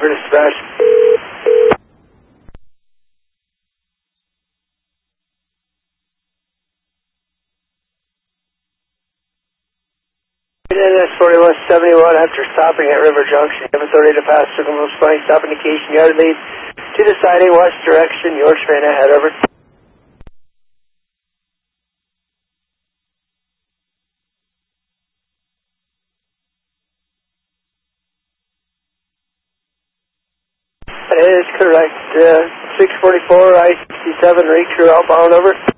for dispatch. NS 4171 after stopping at River Junction. You have authority to pass Circumvalley Spine. Stop indication yard lead to the siding, watch direction, your train ahead, over. That is correct. 644 I-67 reach, you're outbound, over.